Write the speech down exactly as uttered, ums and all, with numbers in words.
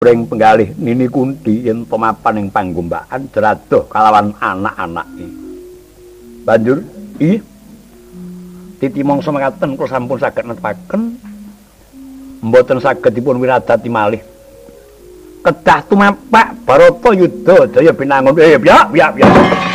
Ring penggalih Nini Kunti yen pemapan ing panggombakan dradoh kalawan anak-anake. Banjur i titi mangsa mekaten kula sampun saged netepaken mboten saged dipun wiradati malih. Kedah tumapak Barata Yudha Jaya binangun. Eh ya ya ya.